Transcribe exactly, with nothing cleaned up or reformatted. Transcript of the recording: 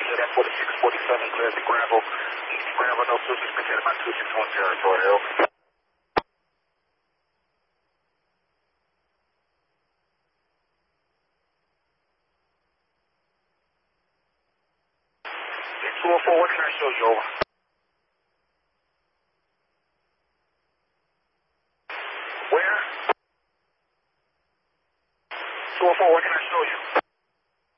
Yeah, that's forty-six forty-seven, clear the gravel. East gravel, no switches, maintain about two six one territory, over. Yeah, two oh four, what can I show you, over? Where? two oh four, what can I show you?